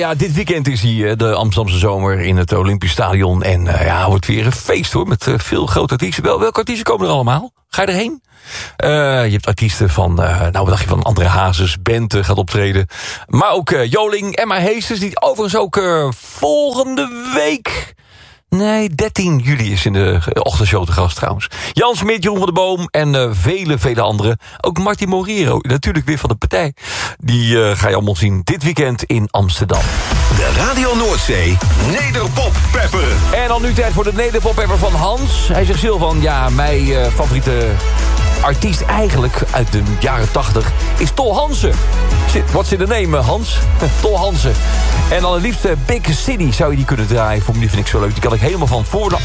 Ja, dit weekend is hier de Amsterdamse zomer in het Olympisch Stadion. En wordt weer een feest hoor, met veel grote artiesten. Welke artiesten komen er allemaal? Ga je erheen? Je hebt artiesten van, wat dacht je van André Hazes, Bente gaat optreden. Maar ook Joling, Emma Heesters, die overigens ook volgende week... Nee, 13 juli is in de ochtendshow te gast trouwens. Jan Smit, Jeroen van der Boom en vele anderen. Ook Martin Morero, natuurlijk weer van de partij. Die ga je allemaal zien dit weekend in Amsterdam. De Radio Noordzee Nederpop Pepper. En dan nu tijd voor de Nederpop Pepper van Hans. Hij zegt zelf van, mijn favoriete artiest eigenlijk uit de jaren 80 is Tol Hansen. What's in the name, Hans? Tol Hansen. En dan het liefste Big City zou je die kunnen draaien. Die vind ik zo leuk. Die kan ik helemaal van voor de